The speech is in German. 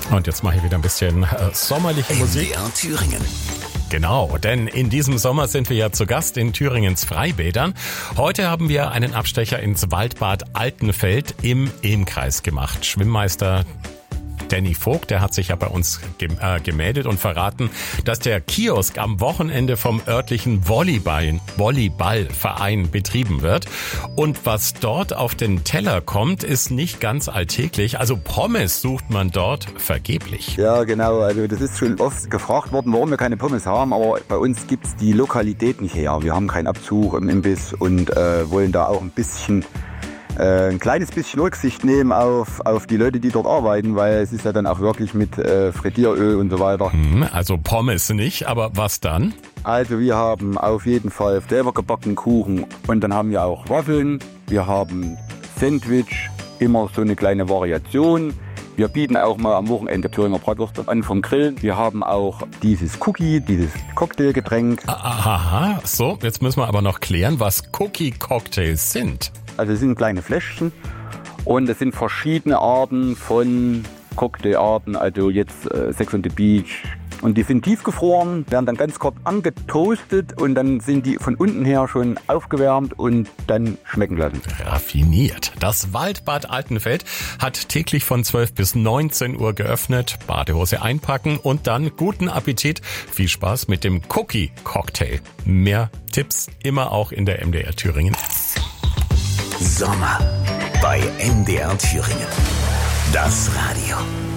Und jetzt mache ich wieder ein bisschen sommerliche Musik. MDR Thüringen. Genau, denn in diesem Sommer sind wir ja zu Gast in Thüringens Freibädern. Heute haben wir einen Abstecher ins Waldbad Altenfeld im Ilmkreis gemacht. Schwimmmeister Danny Vogt, der hat sich ja bei uns gemeldet und verraten, dass der Kiosk am Wochenende vom örtlichen Volleyballverein betrieben wird. Und was dort auf den Teller kommt, ist nicht ganz alltäglich. Also Pommes sucht man dort vergeblich. Ja, genau. Also das ist schon oft gefragt worden, warum wir keine Pommes haben. Aber bei uns gibt's die Lokalität nicht her. Wir haben keinen Abzug im Imbiss und wollen da auch ein kleines bisschen Rücksicht nehmen auf die Leute, die dort arbeiten, weil es ist ja dann auch wirklich mit Frittieröl und so weiter. Also Pommes nicht, aber was dann? Also wir haben auf jeden Fall selber gebackenen Kuchen und dann haben wir auch Waffeln, wir haben Sandwich, immer so eine kleine Variation. Wir bieten auch mal am Wochenende Thüringer Bratwurst an vom Grillen. Wir haben auch dieses Cookie, dieses Cocktailgetränk. Aha, so, jetzt müssen wir aber noch klären, was Cookie-Cocktails sind. Also es sind kleine Fläschchen und es sind verschiedene Arten von Cocktailarten, also jetzt Sex on the Beach. Und die sind tiefgefroren, werden dann ganz kurz angetoastet und dann sind die von unten her schon aufgewärmt und dann schmecken lassen. Raffiniert. Das Waldbad Altenfeld hat täglich von 12 bis 19 Uhr geöffnet. Badehose einpacken und dann guten Appetit. Viel Spaß mit dem Cookie-Cocktail. Mehr Tipps immer auch in der MDR Thüringen. Sommer bei MDR Thüringen. Das Radio.